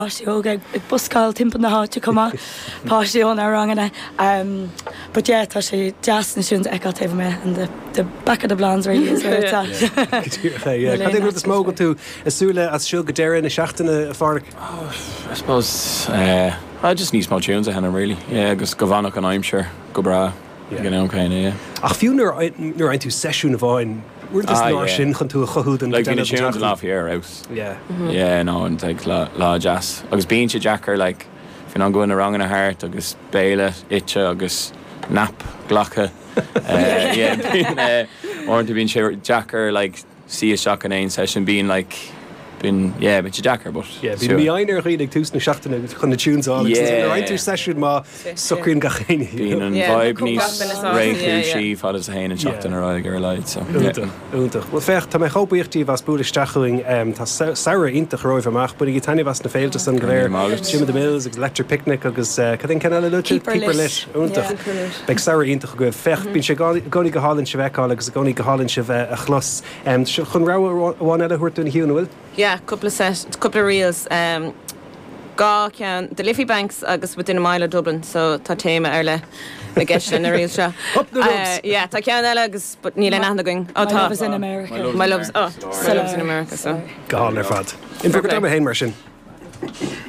ag buscáil timp na háte cumá páisiún ar rangana. But yeah, tá sé jazz na siúns eá taobh me and the back of the blondes really is where it's at. Cad éú is móga tú asúla as siú go déir na seachtainna a fáric? I suppose I just need small tunes a henna really. Yeah, agus go bhánach an aimseir go bra. Genau kinda, yeah. Ach fiú nuair ein tú sesiún a bháin. We're just not sin chun tú a chohúd and like being a tunes and off here out. Yeah. Yeah, no, and like la jazz. Agus being to jacker like if you're not going wrong in a heart, agus baile, itcha, agus nap, glocka. Yeah, or to being jacker like see a shock in ein session being like been bit jacker but yeah been me einer reading tús na seachtainna chun na tunes on right tú session má sucrín gachéine been an vibe níos réú sí fad as a hain and seachtainna ráig ar leid so úntach well fecht tá mé chópaíochttaí was búla stachuing tá saoire intach roimh amach bud i taine was na féiltas an gléir Jim of the Mills agus Electric Picnic agus cadin canal lucha Keeper Lit úntach beag saoire intach go fecht bín sé gcóí go hálann se bheicáil agus gcóí go hálann se bheith a chlos chun rá bháin eile chuirtún hiúna bhfuil? Yeah, couple of reels. Gá cean the Liffey Banks agus within a mile of Dublin, so tá téime ar le na gceiste na reels seo. Yeah, tá cean eile agus but níl nach going. My Love is in America. My Love's in America, so. Gá ar fad. In bhgad am a hain mar sin.